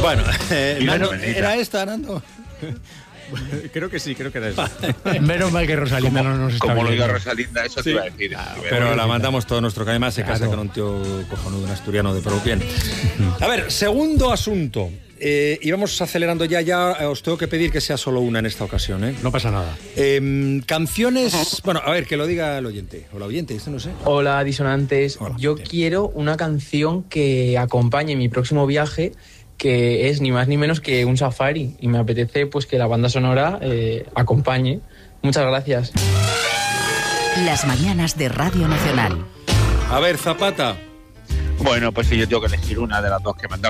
Bueno, Nando, ¿era esta, Nando? Creo que sí, creo que era eso. Menos mal que Rosalinda no nos está Como lo viendo. diga Rosalinda, eso te iba a decir. Pero la mandamos todo nuestro cariño. Además, se casa con un tío cojonudo, un asturiano de pro bien. A ver, segundo asunto. Y vamos acelerando ya. Os tengo que pedir que sea solo una en esta ocasión, ¿eh? No pasa nada. Canciones... Bueno, a ver, que lo diga el oyente. O la oyente, esto no sé. Hola, disonantes. Hola. Yo quiero una canción que acompañe mi próximo viaje, que es ni más ni menos que un safari. Y me apetece pues que la banda sonora acompañe. Muchas gracias. Las mañanas de Radio Nacional. A ver, Zapata. Bueno, pues sí, yo tengo que elegir una de las dos que me han dado.